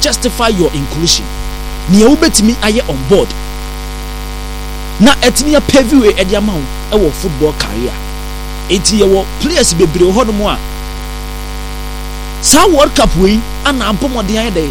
justify your inclusion nea wobetimi aye on board na etimi ya pave way e dia ma wo e wo football career enti ye wo players bebre ho no mo a sa World Cup we ana abomode aye dey